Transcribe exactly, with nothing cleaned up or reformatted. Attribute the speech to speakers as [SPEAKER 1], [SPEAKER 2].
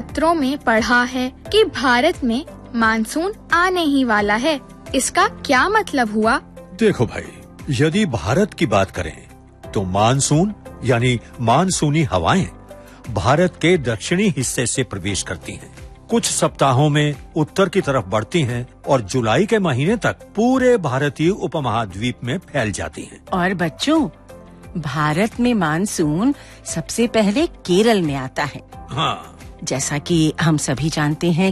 [SPEAKER 1] पत्रों में पढ़ा है कि भारत में मानसून आने ही वाला है। इसका क्या मतलब हुआ?
[SPEAKER 2] देखो भाई, यदि भारत की बात करें तो मानसून यानी मानसूनी हवाएं भारत के दक्षिणी हिस्से से प्रवेश करती हैं। कुछ सप्ताहों में उत्तर की तरफ बढ़ती हैं और जुलाई के महीने तक पूरे भारतीय उपमहाद्वीप में फैल जाती हैं।
[SPEAKER 3] और बच्चों, भारत में मानसून सबसे पहले केरल में आता है।
[SPEAKER 2] हाँ,
[SPEAKER 3] जैसा कि हम सभी जानते हैं